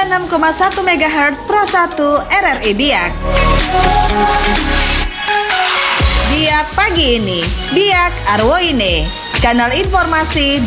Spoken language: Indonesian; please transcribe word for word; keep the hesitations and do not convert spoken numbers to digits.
puluh enam koma satu megahertz Pro satu R R I Biak. Biak pagi ini, Biak Arwoine, kanal informasi